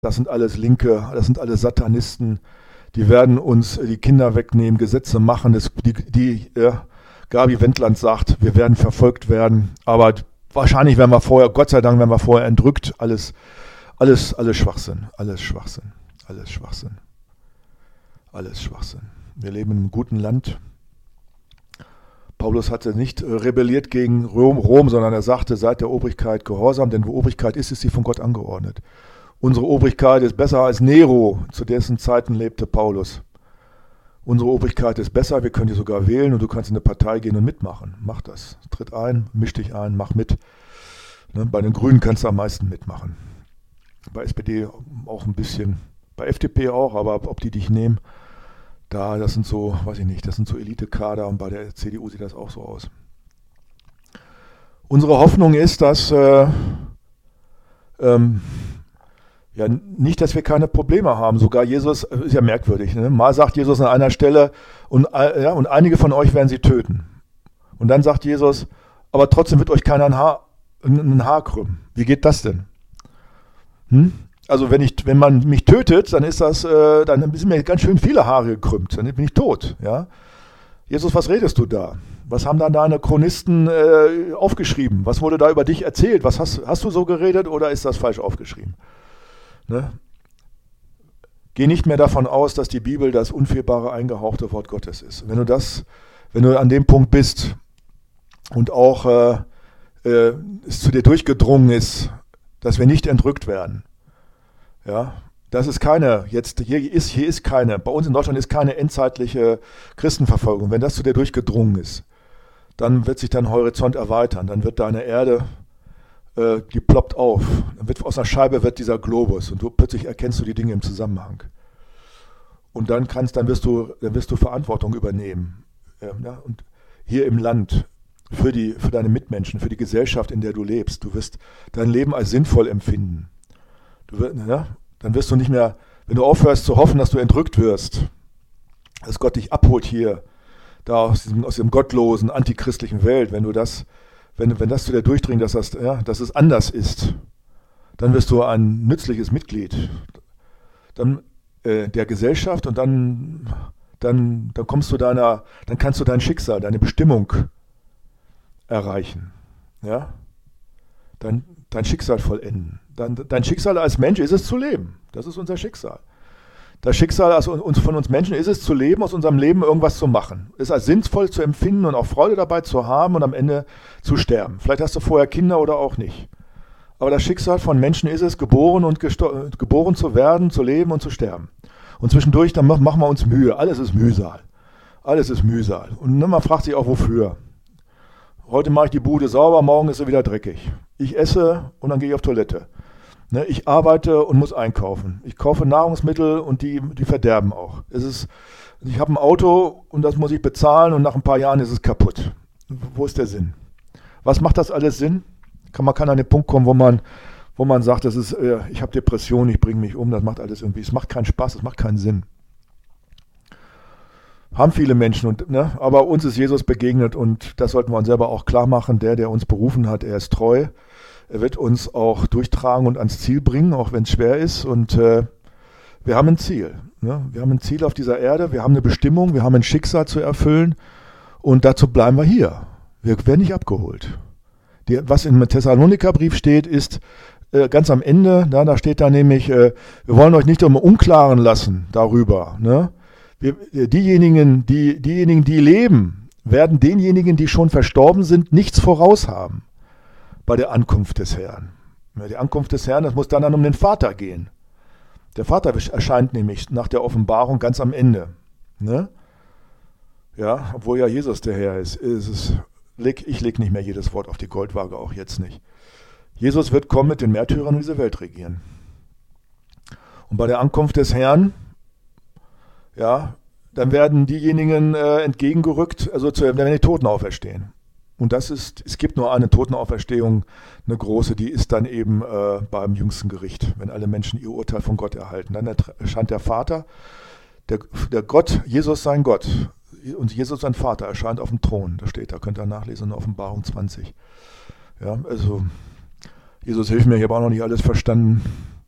das sind alles Linke, das sind alles Satanisten, die werden uns die Kinder wegnehmen, Gesetze machen. Gabi Wendland sagt, wir werden verfolgt werden, aber wahrscheinlich werden wir vorher, Gott sei Dank, werden wir vorher entrückt. Alles Schwachsinn, alles Schwachsinn, alles Schwachsinn, alles Schwachsinn. Wir leben in einem guten Land. Paulus hatte nicht rebelliert gegen Rom, sondern er sagte, seid der Obrigkeit gehorsam, denn wo Obrigkeit ist sie von Gott angeordnet. Unsere Obrigkeit ist besser als Nero, zu dessen Zeiten lebte Paulus. Unsere Obrigkeit ist besser, wir können die sogar wählen und du kannst in eine Partei gehen und mitmachen. Mach das. Tritt ein, misch dich ein, mach mit. Ne, bei den Grünen kannst du am meisten mitmachen. Bei SPD auch ein bisschen, bei FDP auch, aber ob die dich nehmen, das sind so, weiß ich nicht, das sind so Elitekader und bei der CDU sieht das auch so aus. Unsere Hoffnung ist, dass nicht, dass wir keine Probleme haben. Sogar Jesus, ist ja merkwürdig, ne? Mal sagt Jesus an einer Stelle, und einige von euch werden sie töten. Und dann sagt Jesus, aber trotzdem wird euch keiner ein Haar krümmen. Wie geht das denn? Also wenn man mich tötet, dann dann sind mir ganz schön viele Haare gekrümmt. Dann bin ich tot. Ja? Jesus, was redest du da? Was haben da deine Chronisten aufgeschrieben? Was wurde da über dich erzählt? Was hast du so geredet oder ist das falsch aufgeschrieben? Ne? Geh nicht mehr davon aus, dass die Bibel das unfehlbare, eingehauchte Wort Gottes ist. Wenn du an dem Punkt bist und auch es zu dir durchgedrungen ist, dass wir nicht entrückt werden, ja, das ist hier ist keine, bei uns in Deutschland ist keine endzeitliche Christenverfolgung. Wenn das zu dir durchgedrungen ist, dann wird sich dein Horizont erweitern, dann wird deine Erde die ploppt auf. Aus einer Scheibe wird dieser Globus und plötzlich erkennst du die Dinge im Zusammenhang. Und dann wirst du Verantwortung übernehmen. Ja, und hier im Land, für deine Mitmenschen, für die Gesellschaft, in der du lebst. Du wirst dein Leben als sinnvoll empfinden. Dann wirst du nicht mehr, wenn du aufhörst zu hoffen, dass du entrückt wirst, dass Gott dich abholt hier, da aus dem gottlosen, antichristlichen Welt, wenn das zu dir durchdringt, dass es anders ist, dann wirst du ein nützliches Mitglied der Gesellschaft und dann kannst du dein Schicksal, deine Bestimmung erreichen. Ja? Dein Schicksal vollenden. Dein Schicksal als Mensch ist es zu leben. Das ist unser Schicksal. Das Schicksal von uns Menschen ist es zu leben, aus unserem Leben irgendwas zu machen. Es als sinnvoll zu empfinden und auch Freude dabei zu haben und am Ende zu sterben. Vielleicht hast du vorher Kinder oder auch nicht. Aber das Schicksal von Menschen ist es, geboren zu werden, zu leben und zu sterben. Und zwischendurch, dann machen wir uns Mühe. Alles ist Mühsal. Alles ist Mühsal. Und man fragt sich auch, wofür. Heute mache ich die Bude sauber, morgen ist sie wieder dreckig. Ich esse und dann gehe ich auf Toilette. Ich arbeite und muss einkaufen. Ich kaufe Nahrungsmittel und die verderben auch. Ich habe ein Auto und das muss ich bezahlen und nach ein paar Jahren ist es kaputt. Wo ist der Sinn? Was macht das alles Sinn? Man kann an den Punkt kommen, wo man sagt, ich habe Depressionen, ich bringe mich um, das macht alles irgendwie, es macht keinen Spaß, es macht keinen Sinn. Haben viele Menschen, aber uns ist Jesus begegnet und das sollten wir uns selber auch klar machen. Der uns berufen hat, er ist treu. Er wird uns auch durchtragen und ans Ziel bringen, auch wenn es schwer ist. Und wir haben ein Ziel. Ne? Wir haben ein Ziel auf dieser Erde, wir haben eine Bestimmung, wir haben ein Schicksal zu erfüllen. Und dazu bleiben wir hier. Wir werden nicht abgeholt. Was im Thessalonikerbrief steht, ist ganz am Ende, da steht da nämlich, wir wollen euch nicht im Unklaren lassen darüber. Ne? Diejenigen, die leben, werden denjenigen, die schon verstorben sind, nichts voraus haben bei der Ankunft des Herrn. Die Ankunft des Herrn, das muss dann um den Vater gehen. Der Vater erscheint nämlich nach der Offenbarung ganz am Ende. Ne? Ja, obwohl ja Jesus der Herr ist. Ich lege nicht mehr jedes Wort auf die Goldwaage, auch jetzt nicht. Jesus wird kommen mit den Märtyrern und diese Welt regieren. Und bei der Ankunft des Herrn, ja, dann werden diejenigen entgegengerückt, dann werden die Toten auferstehen. Und es gibt nur eine Totenauferstehung, eine große, die ist dann eben beim jüngsten Gericht, wenn alle Menschen ihr Urteil von Gott erhalten. Dann erscheint der Vater, der Gott, Jesus sein Gott und Jesus sein Vater erscheint auf dem Thron. Da könnt ihr nachlesen in Offenbarung 20. Ja, also Jesus hilft mir, ich habe auch noch nicht alles verstanden.